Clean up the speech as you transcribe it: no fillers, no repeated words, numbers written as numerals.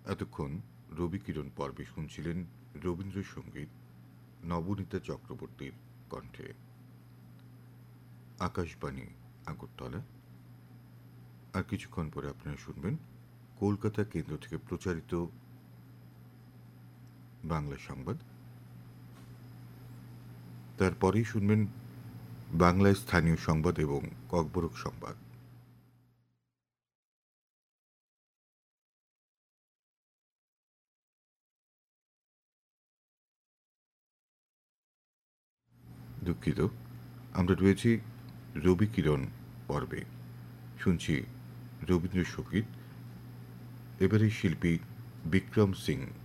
এতক্ষণ রবিকিরণ পর্বে শুনছিলেন রবীন্দ্রসঙ্গীত নবনীতা চক্রবর্তীর কণ্ঠে। আকাশবাণী আগরতলা। আর কিছুক্ষণ পরে আপনারা শুনবেন কলকাতা কেন্দ্র থেকে প্রচারিত বাংলা সংবাদ। তারপরেই শুনবেন বাংলায় স্থানীয় সংবাদ এবং ককবরক সংবাদ। দুঃখিত, আমরা রয়েছি রবিকিরণ পর্বে। শুনছি রবীন্দ্রসঙ্গীত। এবারে শিল্পী বিক্রম সিং